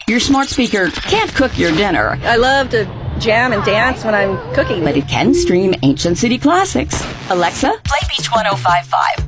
Your smart speaker can't cook your dinner, I love to jam and dance when I'm cooking. but it can stream ancient city classics. Alexa, play Beach 1055.